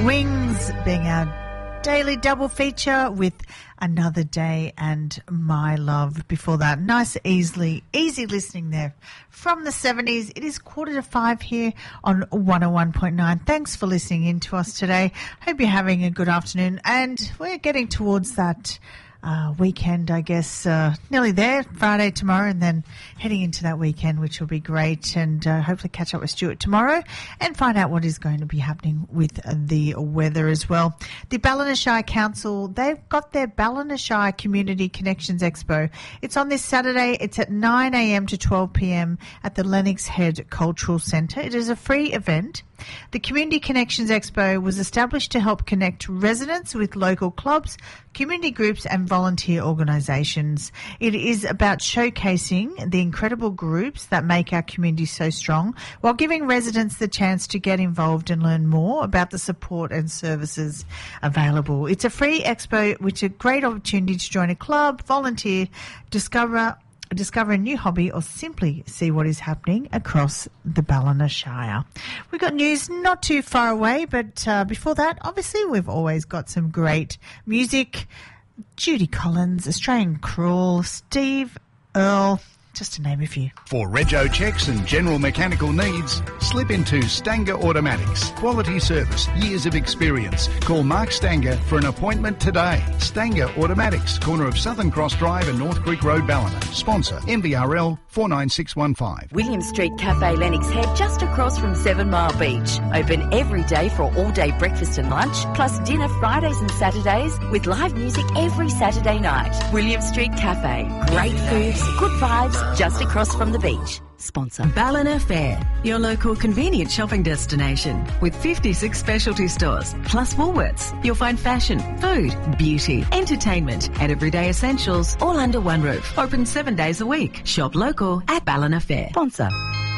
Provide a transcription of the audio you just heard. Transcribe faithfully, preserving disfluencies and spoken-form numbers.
Wings being our daily double feature with Another Day and My Love. Before that, nice, easily, easy listening there from the seventies. It is quarter to five here on one oh one point nine. Thanks for listening in to us today. Hope you're having a good afternoon, and we're getting towards that Uh, weekend, I guess, uh, nearly there, Friday, tomorrow, and then heading into that weekend, which will be great, and uh, hopefully catch up with Stuart tomorrow and find out what is going to be happening with uh, the weather as well. The Ballina Shire Council, they've got their Ballina Shire Community Connections Expo. It's on this Saturday. It's at nine a.m. to twelve p.m. at the Lennox Head Cultural Centre. It is a free event. The Community Connections Expo was established to help connect residents with local clubs, community groups and volunteer organisations. It is about showcasing the incredible groups that make our community so strong, while giving residents the chance to get involved and learn more about the support and services available. It's a free expo, which is a great opportunity to join a club, volunteer, discover discover a new hobby, or simply see what is happening across the Ballina Shire. We've got news not too far away, but uh, before that, obviously, we've always got some great music. Judy Collins, Australian Cruel, Steve Earle, just to name a few. For rego checks and general mechanical needs, slip into Stanger Automatics. Quality service, years of experience. Call Mark Stanger for an appointment today. Stanger Automatics, corner of Southern Cross Drive and North Creek Road, Ballina. Sponsor M V R L four nine six one five. William Street Cafe Lennox Head, just across from Seven Mile Beach. Open every day for all-day breakfast and lunch, plus dinner Fridays and Saturdays, with live music every Saturday night. William Street Cafe. Great foods, good vibes, just across from the beach. Sponsor Ballina Fair, your local convenient shopping destination with fifty-six specialty stores plus Woolworths. You'll find fashion, food, beauty, entertainment and everyday essentials all under one roof. Open seven days a week. Shop local at Ballina Fair. Sponsor